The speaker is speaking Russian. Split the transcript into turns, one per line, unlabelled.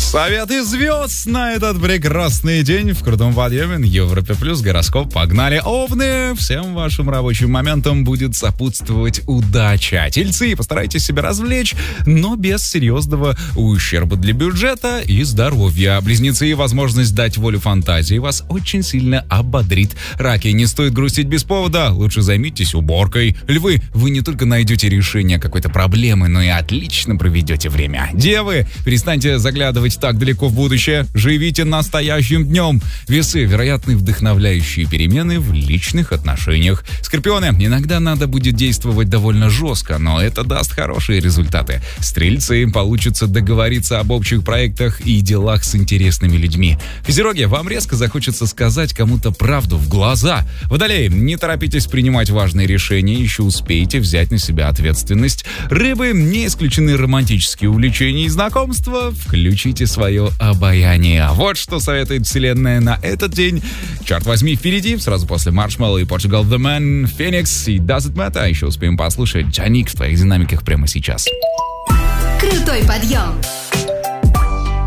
Советы звезд на этот прекрасный день в крутом подъеме. Европе плюс, гороскоп, погнали. Овны, всем вашим рабочим моментам будет сопутствовать удача. Тельцы, постарайтесь себя развлечь, но без серьезного ущерба для бюджета и здоровья. Близнецы, возможность дать волю фантазии вас очень сильно ободрит. Раки, не стоит грустить без повода, лучше займитесь уборкой. Львы, вы не только найдете решение какой-то проблемы, но и отлично проведете время. Девы, перестаньте заглядывать так далеко в будущее, живите настоящим днем. Весы, вероятны вдохновляющие перемены в личных отношениях. Скорпионы, иногда надо будет действовать довольно жестко, но это даст хорошие результаты. Стрельцы, получится договориться об общих проектах и делах с интересными людьми. Козероги, вам резко захочется сказать кому-то правду в глаза. Водолеи, не торопитесь принимать важные решения, еще успеете взять на себя ответственность. Рыбы, не исключены романтические увлечения и знакомства, включите свое обаяние. Вот что советует вселенная на этот день. Черт возьми, впереди, сразу после Marshmello и Portugal The Man, Phoenix и Does It Matter. Еще успеем послушать Джаник в твоих динамиках прямо сейчас.
Крутой подъем!